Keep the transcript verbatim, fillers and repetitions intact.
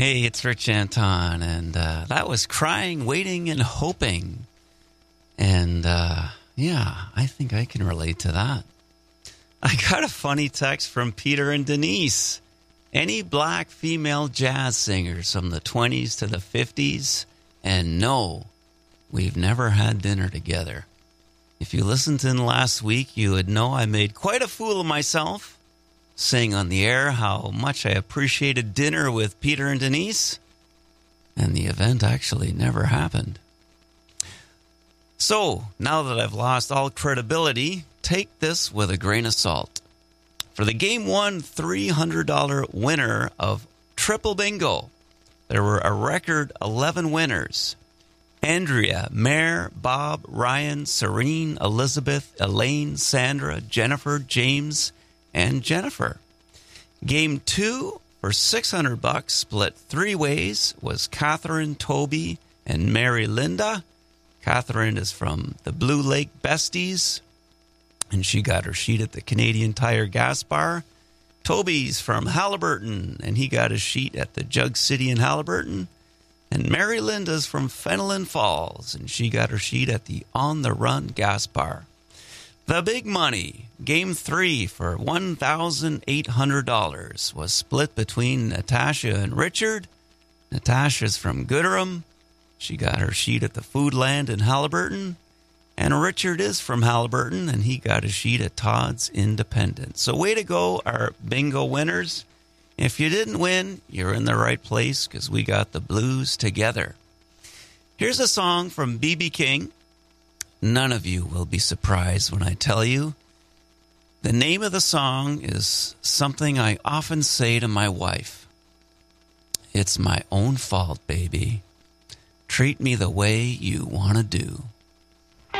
Hey, it's Rich Anton, and uh, that was Crying, Waiting, and Hoping. And, uh, yeah, I think I can relate to that. I got a funny text from Peter and Denise. Any black female jazz singers from the twenties to the fifties? And no, we've never had dinner together. If you listened in last week, you would know I made quite a fool of myself, saying on the air how much I appreciated dinner with Peter and Denise, and the event actually never happened. So, now that I've lost all credibility, take this with a grain of salt. For the Game one three hundred dollars winner of Triple Bingo, there were a record eleven winners. Andrea, Mare, Bob, Ryan, Serene, Elizabeth, Elaine, Sandra, Jennifer, James, and Jennifer. Game two for six hundred bucks, split three ways, was Catherine, Toby, and Mary Linda. Catherine is from the Blue Lake Besties, and she got her sheet at the Canadian Tire Gas Bar. Toby's from Haliburton, and he got his sheet at the Jug City in Haliburton. And Mary Linda's from Fenelon Falls, and she got her sheet at the On the Run Gas Bar. The big money, Game three for one thousand eight hundred dollars, was split between Natasha and Richard. Natasha's from Gooderham. She got her sheet at the Foodland in Haliburton. And Richard is from Haliburton, and he got a sheet at Todd's Independent. So way to go, our bingo winners. If you didn't win, you're in the right place because we got the blues together. Here's a song from B B King. None of you will be surprised when I tell you. The name of the song is something I often say to my wife. It's my own fault, baby. Treat me the way you want to do.